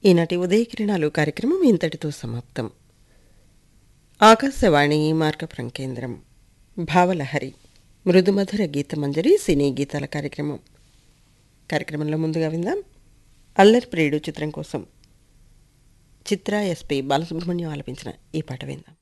ఈనాటి ఉదయకిరణాలు కార్యక్రమం ఇంతటితో సమాప్తం. ఆకాశవాణి మార్గపురం కేంద్రం. భావలహరి మృదుమధుర గీతమంజరి సినీ గీతాల కార్యక్రమంలో ముందుగా విందాం అల్లరి ప్రియుడు చిత్రం కోసం చిత్ర ఎస్పి బాలసుబ్రహ్మణ్యం ఆలపించిన ఈ పాట విందాం.